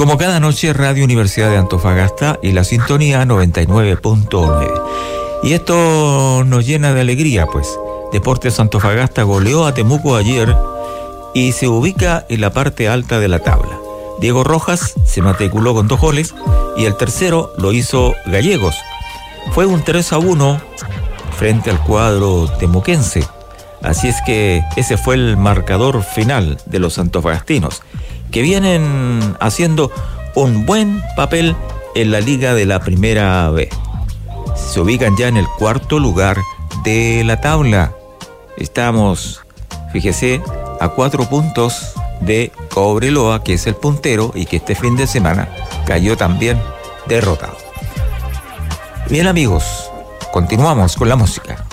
Como cada noche, Radio Universidad de Antofagasta y la sintonía 99.9. Y esto nos llena de alegría, pues. Deportes Antofagasta goleó a Temuco ayer y se ubica en la parte alta de la tabla. Diego Rojas se matriculó con 2 goles y el tercero lo hizo Gallegos. Fue un 3-1 frente al cuadro temuquense. Así es que ese fue el marcador final de los antofagastinos, que vienen haciendo un buen papel en la liga de la Primera B. Se ubican ya en el 4º lugar de la tabla. Estamos, fíjese, a 4 puntos de Cobreloa, que es el puntero y que este fin de semana cayó también derrotado. Bien, amigos, continuamos con la música.